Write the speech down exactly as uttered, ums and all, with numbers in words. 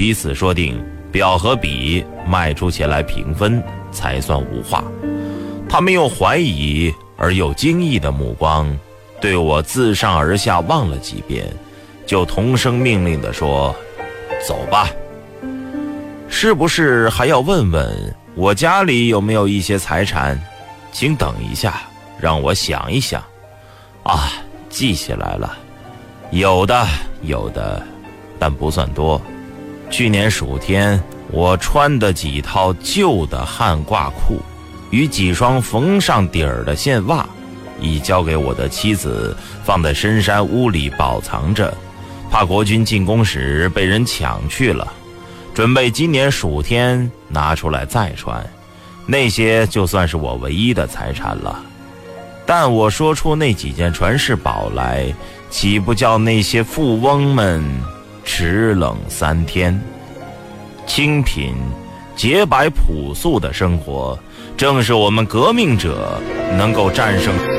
彼此说定表和笔卖出钱来平分，才算无话。他们用怀疑而又惊异的目光对我自上而下望了几遍，就同声命令地说：走吧。是不是还要问问我家里有没有一些财产？请等一下，让我想一想。啊，记起来了，有的有的，但不算多。去年暑天我穿的几套旧的汉褂裤与几双缝上底儿的线袜，已交给我的妻子放在深山屋里保藏着，怕国军进攻时被人抢去了，准备今年暑天拿出来再穿。那些就算是我唯一的财产了。但我说出那几件传世宝来，岂不叫那些富翁们齿冷三天？清贫、洁白、朴素的生活，正是我们革命者能够战胜